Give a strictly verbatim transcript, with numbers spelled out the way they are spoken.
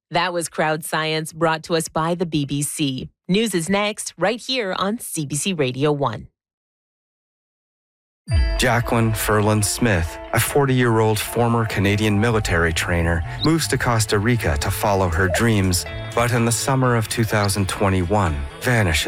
That was Crowd Science, brought to us by the B B C. News is next, right here on C B C Radio one. Jacqueline Ferland Smith, a forty-year-old former Canadian military trainer, moves to Costa Rica to follow her dreams, but in the summer of two thousand twenty-one, vanishes.